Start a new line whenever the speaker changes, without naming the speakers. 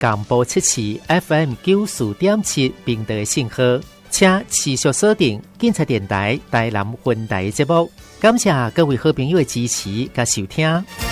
广播7期 FM 94.7平台信号，请持续锁定警察电台台南分台节目。感谢各位好朋友的支持和收听。